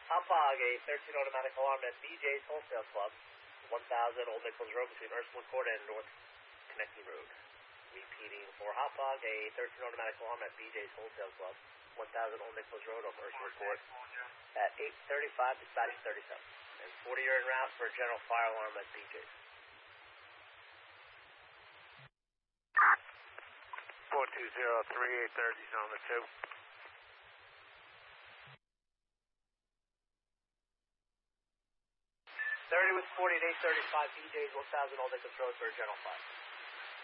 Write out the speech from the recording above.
Hopog, a 13 automatic alarm at BJ's Wholesale Club, 1000 Old Nichols Road between Ursula Court and North Connecting Road. Repeating for Hopog, a 13 automatic alarm at BJ's Wholesale Club, 1000 Old Nichols Road off Ursula Court at 8:35 dispatching 37. And 40 are en route for a general fire alarm at BJ's. 4203-830 on the 2. 30 was 40 at 8:35 BJ's 1000 Old Nichols Road for a general fire.